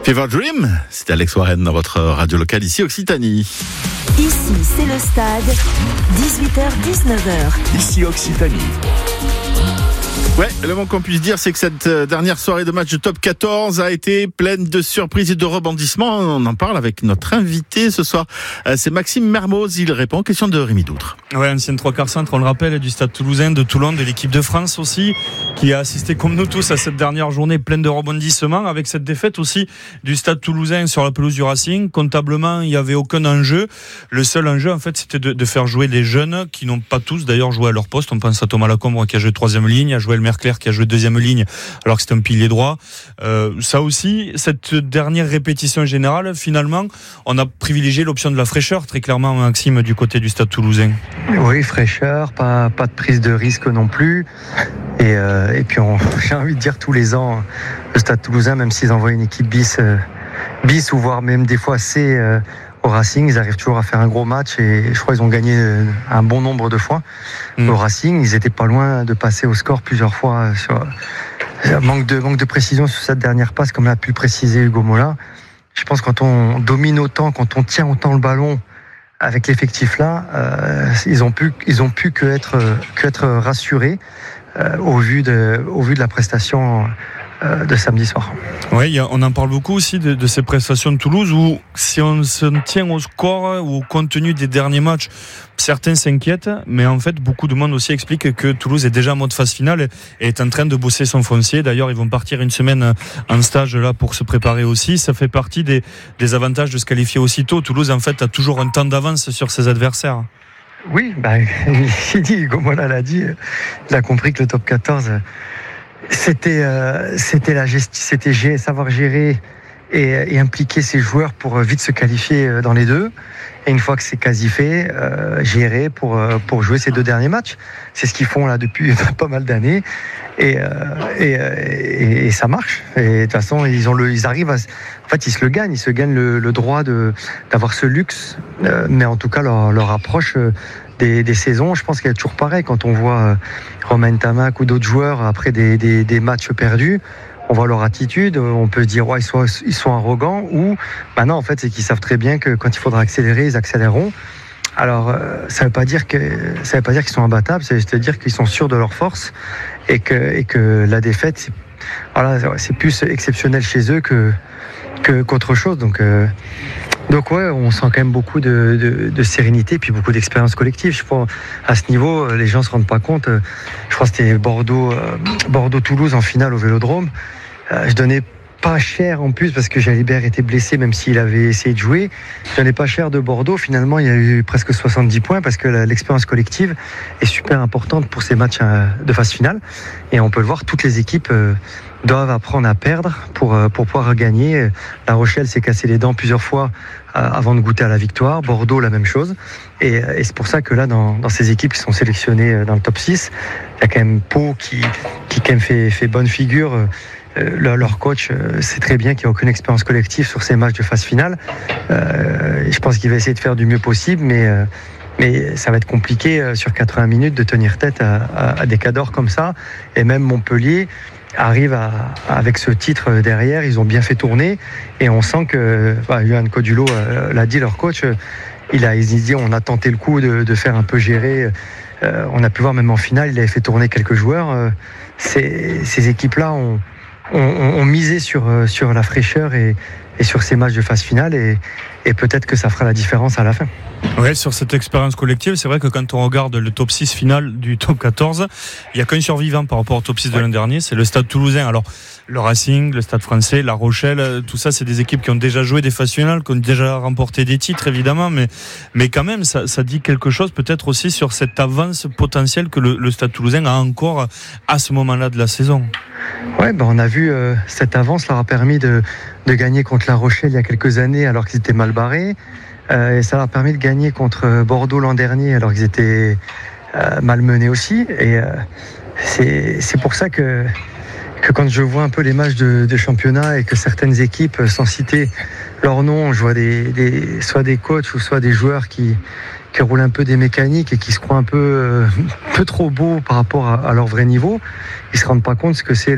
Fever Dream, c'est Alex Warren dans votre radio locale ici Occitanie. Ici, c'est le stade, 18h-19h. Ici Occitanie. Ouais, le moins qu'on puisse dire, c'est que cette dernière soirée de match de top 14 a été pleine de surprises et de rebondissements. On en parle avec notre invité ce soir. C'est Maxime Mermoz. Il répond aux questions de Rémi Doutre. Ouais, ancienne trois quarts centre, on le rappelle, du Stade Toulousain, de Toulon, de l'équipe de France aussi, qui a assisté comme nous tous à cette dernière journée pleine de rebondissements, avec cette défaite aussi du Stade Toulousain sur la pelouse du Racing. Comptablement, il n'y avait aucun enjeu. Le seul enjeu, en fait, c'était de faire jouer les jeunes qui n'ont pas tous d'ailleurs joué à leur poste. On pense à Thomas Lacombe qui a joué troisième ligne, à Joël Merclair qui a joué deuxième ligne alors que c'était un pilier droit. Ça aussi, cette dernière répétition générale, finalement, on a privilégié l'option de la fraîcheur, très clairement, Maxime, du côté du Stade Toulousain. Oui, fraîcheur, pas de prise de risque non plus. Et puis, j'ai envie de dire tous les ans, le Stade Toulousain, même s'ils envoient une équipe bis ou voire même des fois C au Racing, ils arrivent toujours à faire un gros match et je crois qu'ils ont gagné un bon nombre de fois. Au Racing, ils étaient pas loin de passer au score plusieurs fois. Manque de précision sur cette dernière passe, comme l'a pu le préciser Hugo Mola. Je pense que quand on domine autant, quand on tient autant le ballon avec l'effectif là, ils ont pu que être rassurés au vu de la prestation de samedi soir. Oui, on en parle beaucoup aussi de ces prestations de Toulouse où si on se tient au score ou au contenu des derniers matchs, certains s'inquiètent, mais en fait beaucoup de monde aussi explique que Toulouse est déjà en mode phase finale et est en train de bosser son foncier. D'ailleurs, ils vont partir une semaine en stage là pour se préparer aussi. Ça fait partie des avantages de se qualifier aussitôt. Toulouse en fait a toujours un temps d'avance sur ses adversaires. Oui, il dit, Hugo Mola l'a dit, il a compris que le top 14 c'était savoir gérer et impliquer ses joueurs pour vite se qualifier dans les deux. Et une fois que c'est quasi fait, gérer pour jouer ces deux derniers matchs. C'est ce qu'ils font là depuis pas mal d'années. Et ça marche. Et de toute façon, ils arrivent en fait, ils se le gagnent. Ils se gagnent le droit d'avoir ce luxe. Mais en tout cas, leur approche des saisons, je pense qu'elle est toujours pareil. Quand on voit Romain Tamac ou d'autres joueurs après des matchs perdus, on voit leur attitude, on peut se dire ouais, ils sont arrogants ou non, en fait c'est qu'ils savent très bien que quand il faudra accélérer, ils accéléreront. Alors ça veut pas dire qu'ils sont imbattables, c'est-à-dire qu'ils sont sûrs de leur force et que la défaite c'est plus exceptionnel chez eux qu'autre chose. Donc ouais, on sent quand même beaucoup de sérénité et puis beaucoup d'expérience collective. Je pense à ce niveau, les gens se rendent pas compte. Je crois que c'était Bordeaux-Toulouse en finale au Vélodrome. Je donnais pas cher en plus parce que Jalibert était blessé même s'il avait essayé de jouer. Je donnais pas cher de Bordeaux. Finalement, il y a eu presque 70 points parce que l'expérience collective est super importante pour ces matchs de phase finale. Et on peut le voir, toutes les équipes doivent apprendre à perdre pour pouvoir gagner. La Rochelle s'est cassé les dents plusieurs fois avant de goûter à la victoire. Bordeaux, la même chose. Et c'est pour ça que là, dans ces équipes qui sont sélectionnées dans le top 6, il y a quand même Pau qui quand même fait bonne figure. Leur coach sait très bien qu'il n'y a aucune expérience collective sur ces matchs de phase finale. Je pense qu'il va essayer de faire du mieux possible, mais ça va être compliqué sur 80 minutes de tenir tête à des cadors comme ça. Et même Montpellier arrive avec ce titre derrière, ils ont bien fait tourner et on sent que Johan Codulo l'a dit, leur coach, il dit on a tenté le coup de faire un peu gérer. On a pu voir même en finale, il avait fait tourner quelques joueurs. Ces équipes-là ont misé sur la fraîcheur et sur ces matchs de phase finale et peut-être que ça fera la différence à la fin. Ouais, sur cette expérience collective, c'est vrai que quand on regarde le top 6 final du top 14, il n'y a qu'un survivant par rapport au top 6 de l'an dernier, c'est le Stade Toulousain. Alors, le Racing, le Stade Français, La Rochelle, tout ça, c'est des équipes qui ont déjà joué des phases finales, qui ont déjà remporté des titres, évidemment, mais quand même, ça dit quelque chose peut-être aussi sur cette avance potentielle que le Stade Toulousain a encore à ce moment-là de la saison. Ouais, on a vu cette avance leur a permis de gagner contre La Rochelle il y a quelques années alors qu'ils étaient mal barrés. Et ça leur a permis de gagner contre Bordeaux l'an dernier alors qu'ils étaient malmenés aussi. Et c'est pour ça que quand je vois un peu les matchs de championnat et que certaines équipes, sans citer leur nom, je vois soit des coachs ou soit des joueurs qui roulent un peu des mécaniques et qui se croient un peu trop beaux par rapport à leur vrai niveau, ils se rendent pas compte ce que c'est